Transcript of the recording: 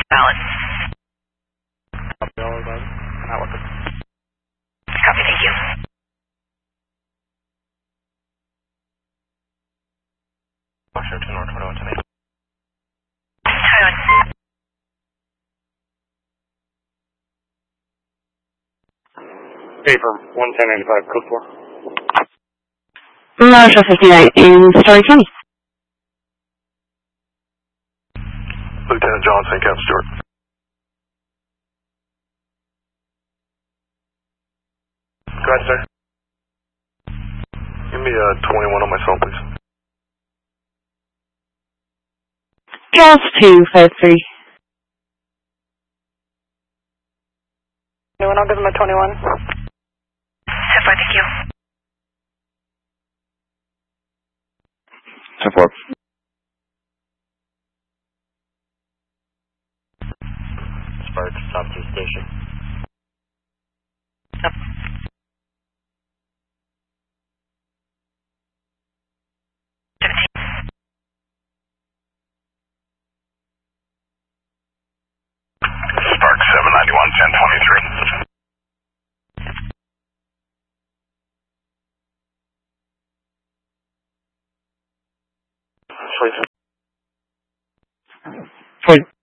Valid. Copy, all of that. Not with it. Copy, thank you. Washington, North 21 to me. Taiwan. Paper 11095, code 4. Marshall 59 in Story County. Lieutenant Johnson, Captain Stewart. Go ahead, sir. Give me 21 on my cell, please. Charles 253. 21, I'll give him a 21. So far, thank you. So far. Spark, stop to station. Yep. Spark 791, 1023. Choice.